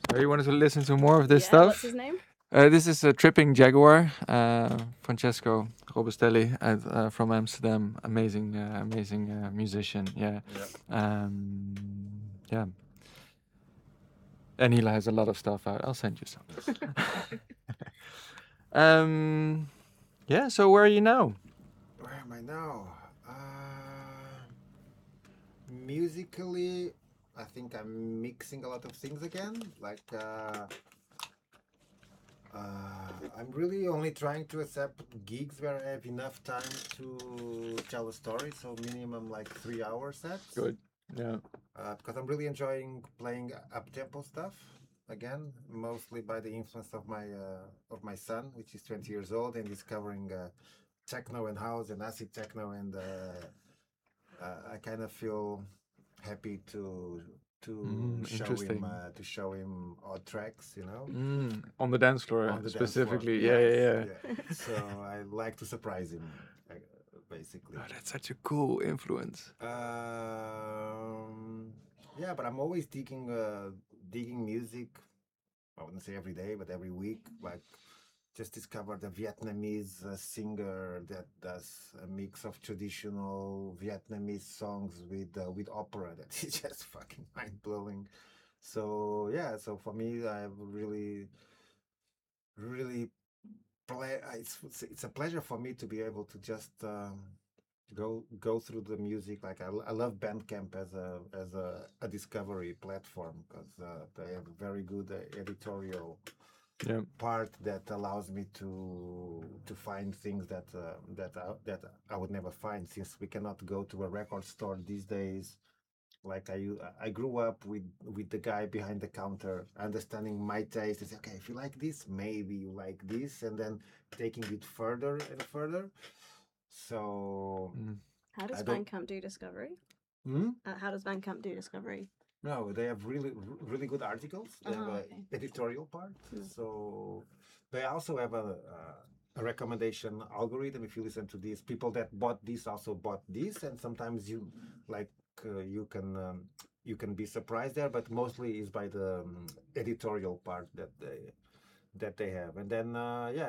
You wanted to listen to more of this Yeah, stuff? what's his name? This is a Tripping Jaguar, Francesco Robustelli from Amsterdam. Amazing musician. Yeah, Yeah. yeah. And he has a lot of stuff out. I'll send you some. Yeah. So where are you now? Where am I now? Musically, I think I'm mixing a lot of things again. I'm really only trying to accept gigs where I have enough time to tell a story. So minimum like 3 hour sets. Good. Yeah. Because I'm really enjoying playing up tempo stuff again, mostly by the influence of my son, which is 20 years old and discovering techno and house and acid techno, and I kind of feel happy Interesting. to show him odd tracks, you know, On the dance floor on the dance floor. specifically. Yes, Yeah. yeah. So I like to surprise him, basically. Oh, that's such a cool influence. Yeah, but I'm always digging music. I wouldn't say every day, but every week. Like, just discovered a Vietnamese singer that does a mix of traditional Vietnamese songs with opera. That is just fucking mind blowing. So yeah, so for me, I have really it's a pleasure for me to be able to just go through the music. Like I love Bandcamp as a discovery platform, because they have a very good editorial Yeah. part that allows me to find things that I would never find, since we cannot go to a record store these days. Like I grew up with the guy behind the counter understanding my taste and say, okay, if you like this, maybe you like this, and then taking it further and further. So How does I don't. Bandcamp do discovery? Hmm? How does Bandcamp do discovery? No, they have really good articles. They have a Okay. editorial part. So they also have a recommendation algorithm. If you listen to these, people that bought this also bought this, and sometimes like you can be surprised there, but mostly is by the editorial part that they have. And then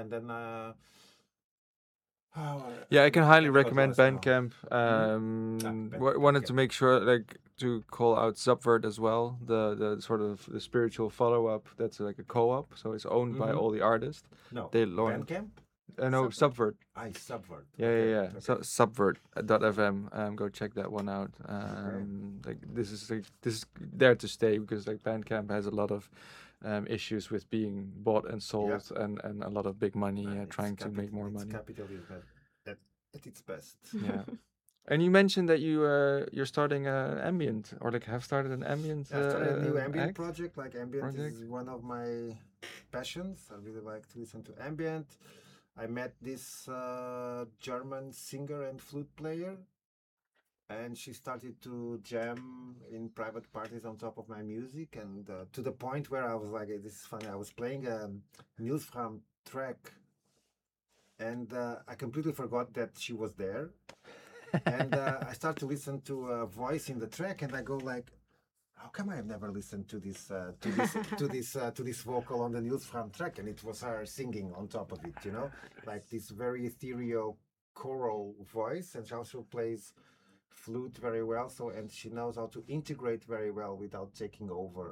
Yeah, I can highly can't think what recommend was now. Bandcamp. Wanted to Bandcamp. make sure, like, to call out Subvert as well, the sort of the spiritual follow up. That's like a co-op, so it's owned by all the artists. No, They launched. Bandcamp. No, Subvert. I Subvert. Yeah, Okay, yeah, yeah. okay. So, Subvert.fm. Go check that one out. Like this is there to stay, because like Bandcamp has a lot of issues with being bought and sold, and a lot of big money trying to make more money. Capitalism at its best. Yeah. And you mentioned that you're starting an ambient, or like have started an ambient. I started a new ambient act? project. Like ambient Project? is one of my passions. I really like to listen to ambient. I met this German singer and flute player, and she started to jam in private parties on top of my music, and to the point where I was like, "This is funny." I was playing a Niels Fram track, and I completely forgot that she was there. And I start to listen to a voice in the track, and I go like, "How come I have never listened to this vocal on the Niels Fram track?" And it was her singing on top of it, you know, like this very ethereal choral voice, and she also plays flute very well. So, and she knows how to integrate very well without taking over.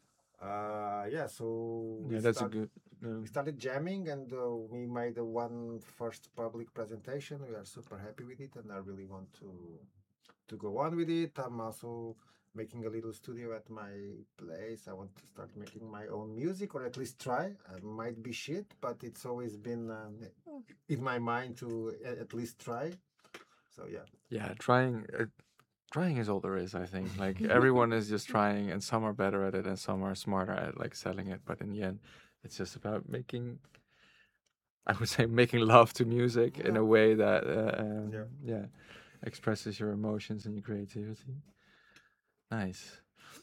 So Yeah, that's a good. we started jamming, and we made one first public presentation. We are super happy with it, and I really want to go on with it. I'm also making a little studio at my place. I want to start making my own music, or at least try. I might be shit, but it's always been in my mind to at least try. So yeah. Yeah, trying is all there is, I think. Like everyone is just trying, and some are better at it, and some are smarter at like selling it. But in the end, it's just about making. I would say making love to music in a way that, expresses your emotions and your creativity. Nice.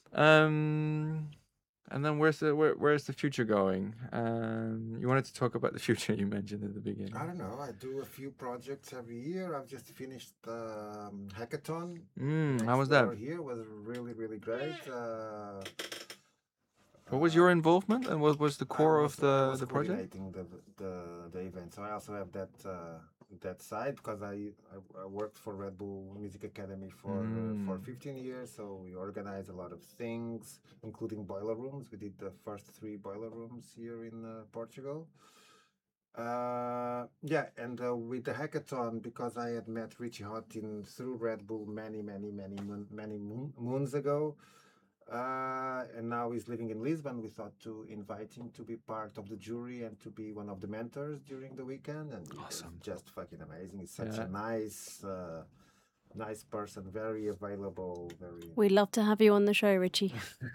And then where's the future going? You wanted to talk about the future you mentioned at the beginning. I don't know. I do a few projects every year. I've just finished hackathon. How was that? Here was really great. What was your involvement and what was the core of I was the project? coordinating the event, so I also have that side because I worked for Red Bull Music Academy for Mm. 15 years. So we organized a lot of things, including boiler rooms. We did the first 3 boiler rooms here in Portugal. Yeah, and with the hackathon, because I had met Richie Houghton through Red Bull many moons ago, and now he's living in Lisbon. We thought to invite him to be part of the jury and to be one of the mentors during the weekend, and he was Awesome. just fucking amazing. He's such Yeah. a nice person, very available, very. We'd love to have you on the show, Richie.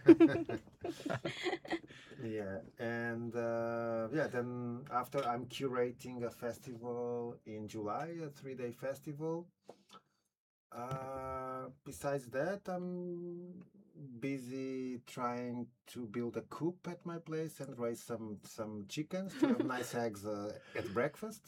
Yeah, and yeah, then after I'm curating a festival in July, a 3-day festival. Besides that, I'm busy trying to build a coop at my place and raise some chickens to have nice eggs at breakfast.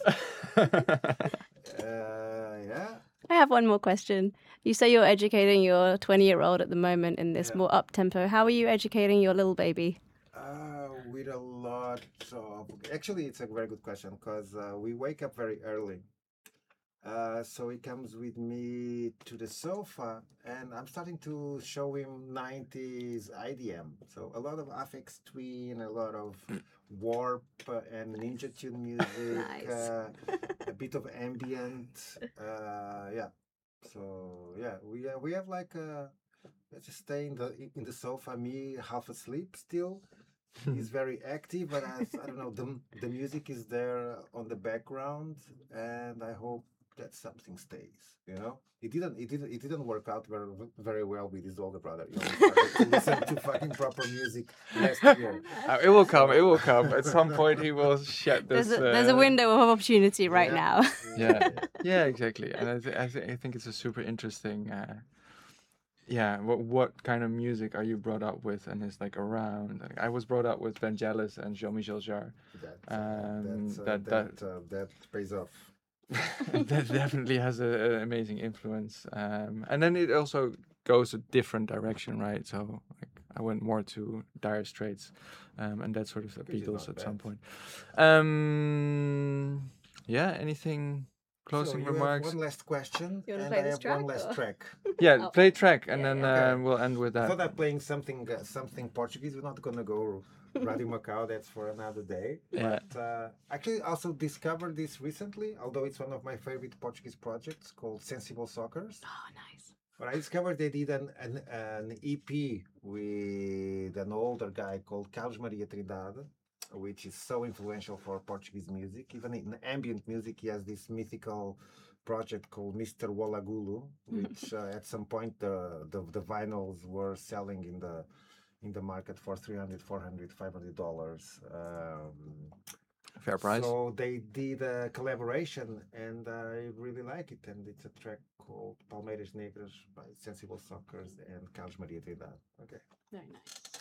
Yeah. I have one more question. You say you're educating your 20-year-old at the moment in this Yeah. more up-tempo. How are you educating your little baby? With a lot of. Actually, it's a very good question because we wake up very early. So he comes with me to the sofa, and I'm starting to show him 90s IDM. So a lot of Aphex Twin, a lot of Warp and Ninja Tune music, Nice. a bit of ambient. Yeah. So yeah, we have like let's just stay in the sofa. Me half asleep still. He's very active, but I don't know. The music is there on the background, and I hope that something stays. You know, it didn't work out very well with his older brother. He only started to listen to fucking proper music last year. It will come. It will come. At some point, he will shed this. There's a window of opportunity right Yeah. now. Yeah, yeah, exactly. And I think it's a super interesting. Yeah, what kind of music are you brought up with and is like around? Like, I was brought up with Vangelis and Jean-Michel Jarre. That pays off. That definitely has an amazing influence. And then it also goes a different direction, right? So like, I went more to Dire Straits, and that sort of the Which is Beatles not at some bad. point. Yeah, anything closing So you remarks? have one last question, You wanna and play I this have one track, last or? track. Yeah, Oh. play track, and Yeah, then yeah. we'll end with I that. thought I'm playing something Portuguese. We're not gonna go Radio Macau. That's for another day. Yeah. But actually, also discovered this recently. Although it's one of my favorite Portuguese projects called Sensible Soccers. Oh, nice. But I discovered they did an EP with an older guy called Carlos Maria Trindade, which is so influential for Portuguese music. Even in ambient music, he has this mythical project called Mr. Wallagulu, which at some point the vinyls were selling in the market for $300, $400, $500. Fair price. So they did a collaboration, and I really like it. And it's a track called Palmeiras Negras by Sensible Soccers and Carlos Maria Trindade. Okay. Very nice.